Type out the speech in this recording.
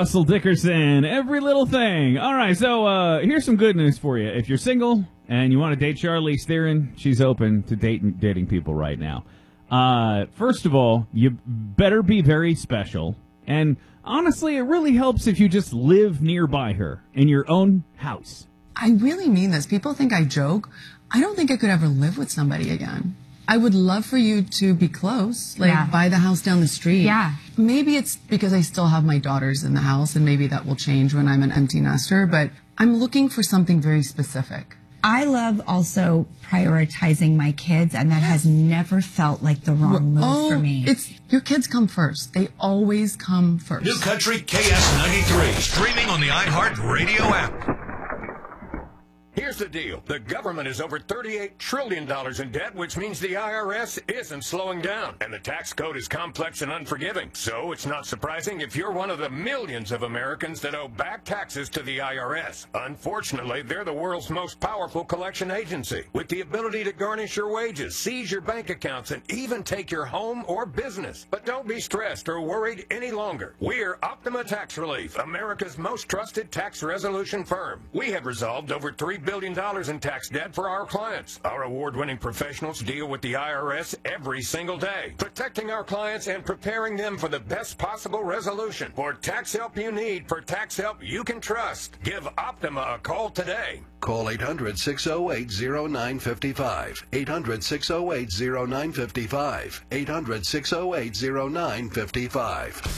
Russell Dickerson, Every Little Thing. All right, so here's some good news for you. If you're single and you want to date Charlize Theron, she's open to dating people right now. First of all, you better be very special. And honestly, it really helps if you just live nearby her in your own house. I really mean this. People think I joke. I don't think I could ever live with somebody again. I would love for you to be close, like buy the house down the street. Yeah. Maybe it's because I still have my daughters in the house, and maybe that will change when I'm an empty nester, but I'm looking for something very specific. I love also prioritizing my kids, and that has never felt like the wrong move for me. Your kids come first. They always come first. New Country KS93, streaming on the iHeart Radio app. Here's the deal. The government is over $38 trillion in debt, which means the IRS isn't slowing down. And the tax code is complex and unforgiving. So it's not surprising if you're one of the millions of Americans that owe back taxes to the IRS. Unfortunately, they're the world's most powerful collection agency, with the ability to garnish your wages, seize your bank accounts, and even take your home or business. But don't be stressed or worried any longer. We're Optima Tax Relief, America's most trusted tax resolution firm. We have resolved over $3 billion in tax debt for our clients. Our award-winning professionals deal with the IRS every single day, protecting our clients and preparing them for the best possible resolution. For tax help you need, for tax help you can trust, give Optima a call today. Call 800-608-0955. 800-608-0955. 800-608-0955.